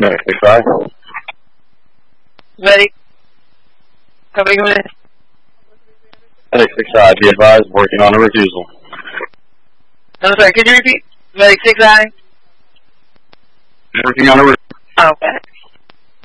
Medic 6-5. Medic. Coming in. Medic 6-5, be advised, working on a refusal. I'm sorry, could you repeat? Medic 6-I? Working on a refusal. Okay.